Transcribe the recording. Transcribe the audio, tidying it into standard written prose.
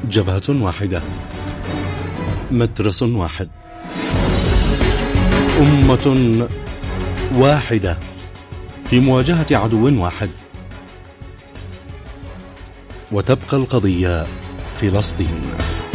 جبهة واحدة، مترس واحد، أمة واحدة في مواجهة عدو واحد. وتبقى القضية فلسطين.